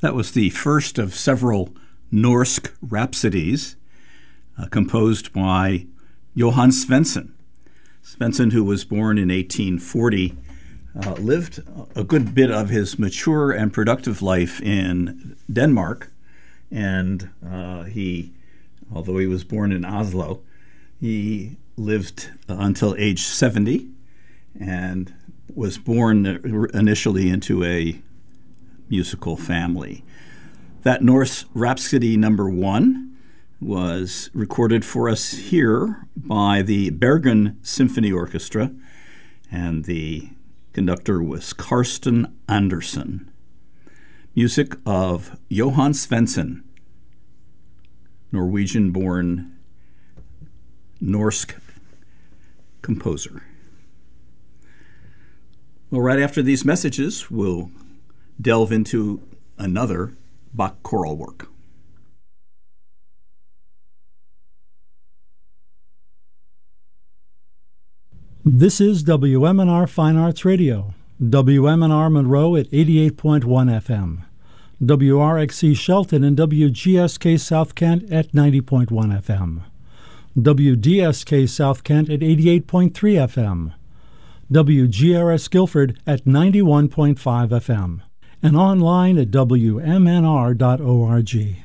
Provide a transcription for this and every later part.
That was the first of several Norse rhapsodies composed by Johann Svensson. Svensson, who was born in 1840, lived a good bit of his mature and productive life in Denmark, and although he was born in Oslo, he lived until age 70 and was born initially into a musical family. That Norse Rhapsody number 1 was recorded for us here by the Bergen Symphony Orchestra, and the conductor was Karsten Andersen. Music of Johann Svensson, Norwegian-born Norse composer. Well, right after these messages, we'll delve into another Bach choral work. This is WMNR Fine Arts Radio, WMNR Monroe at 88.1 FM, WRXC Shelton and WGSK South Kent at 90.1 FM, WDSK South Kent at 88.3 FM, WGRS Guilford at 91.5 FM, and online at WMNR.org.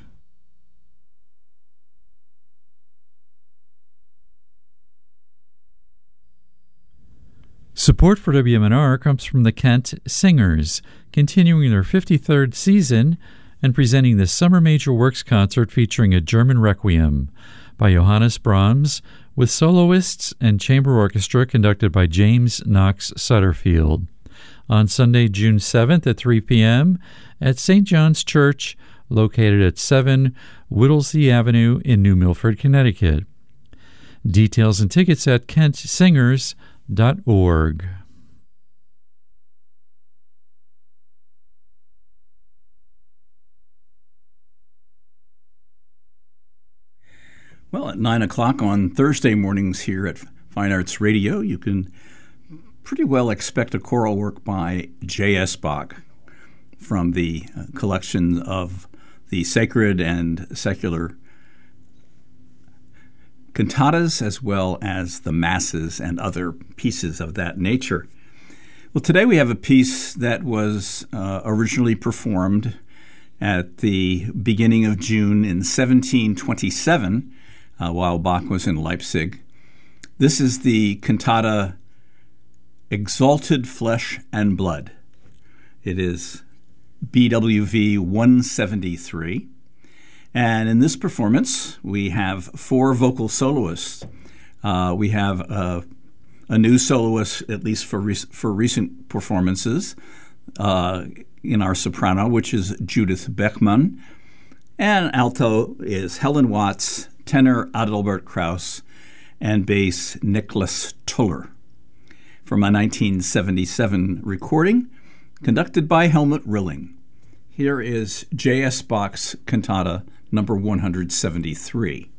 Support for WMNR comes from the Kent Singers, continuing their 53rd season and presenting the Summer Major Works Concert featuring a German Requiem by Johannes Brahms with soloists and chamber orchestra conducted by James Knox Sutterfield on Sunday, June 7th at 3 p.m. at St. John's Church, located at 7 Whittlesey Avenue in New Milford, Connecticut. Details and tickets at kentsingers.org. Well, at 9 o'clock on Thursday mornings here at Fine Arts Radio, you can pretty well expect a choral work by J.S. Bach from the collection of the sacred and secular cantatas, as well as the masses and other pieces of that nature. Well, today we have a piece that was originally performed at the beginning of June in 1727, while Bach was in Leipzig. This is the cantata Exalted Flesh and Blood. It is BWV 173. And in this performance, we have 4 vocal soloists. We have a new soloist, at least for recent performances, in our soprano, which is Judith Beckmann. And alto is Helen Watts, tenor Adalbert Kraus, and bass Nicholas Tuller. From a 1977 recording, conducted by Helmut Rilling. Here is J.S. Bach's cantata number 173.